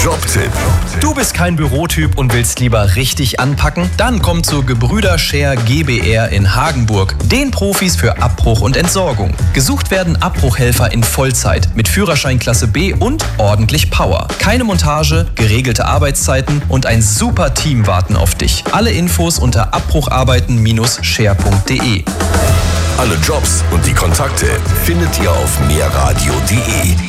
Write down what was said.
Jobtipp. Du bist kein Bürotyp und willst lieber richtig anpacken? Dann komm zu Gebrüder Scher GbR in Hagenburg, den Profis für Abbruch und Entsorgung. Gesucht werden Abbruchhelfer in Vollzeit mit Führerschein Klasse B und ordentlich Power. Keine Montage, geregelte Arbeitszeiten und ein super Team warten auf dich. Alle Infos unter abbrucharbeiten-scher.de. Alle Jobs und die Kontakte findet ihr auf mehrradio.de.